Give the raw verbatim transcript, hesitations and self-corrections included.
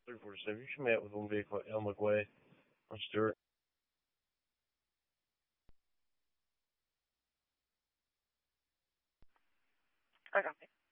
three forty-seven. You should meet with one vehicle at Elmwood Way on Stewart. I copy.